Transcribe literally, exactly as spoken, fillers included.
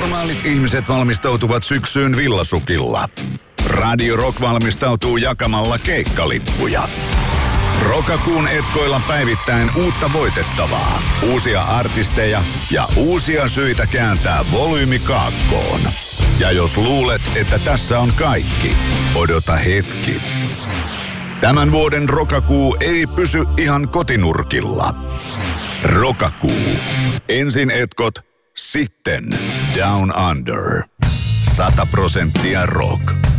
Normaalit ihmiset valmistautuvat syksyyn villasukilla. Radio Rock valmistautuu jakamalla keikkalippuja. Rokakuun etkoilla päivittäin uutta voitettavaa, uusia artisteja ja uusia syitä kääntää volyymi kaakkoon. Ja jos luulet, että tässä on kaikki, odota hetki. Tämän vuoden Rokakuu ei pysy ihan kotinurkilla. Rokakuu. Ensin etkot, sitten Down Under. Sata prosenttia rock.